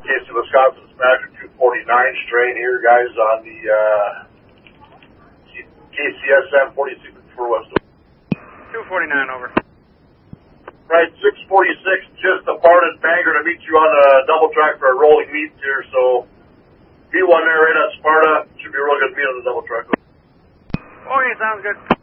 Casey, Wisconsin, Smasher 249 strain here, guys, on the KCSM 46 for West. 249 over. Right, 646, just departed Bangor to meet you on a double track for a rolling meet here, so be one there right at Sparta. Should be a real good meet on the double track. Okay, sounds good.